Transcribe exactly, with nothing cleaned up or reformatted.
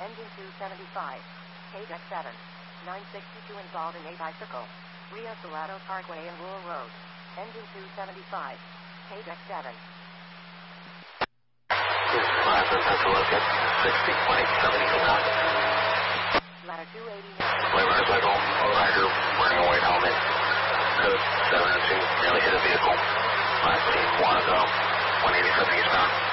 Engine two seventy-five. K D E C seven. nine sixty-two involved in a bicycle. Rio Salado Parkway and Rural Road. Engine two seventy-five. K D E C seven. five, that's a look at sixty point seven nine. Ladder two eighty-nine. Play motorcycle, rider wearing a white helmet. Code seven two, nearly hit a vehicle. Last team, one ago, one eighty-seven eastbound.